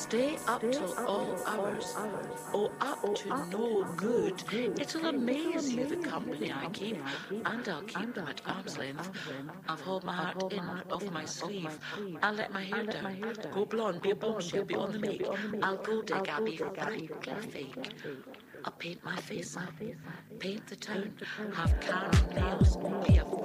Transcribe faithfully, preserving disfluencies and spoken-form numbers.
Stay up till all hours, or up to no good. It'll amaze you the company I keep, and I'll keep them at arm's length. I'll hold my heart in off my sleeve. I'll let my hair down, go blonde, be a bombshell, be on the make. I'll go dig, I'll be frankly fake. I'll paint my face up, paint the town, have carnal nails, be a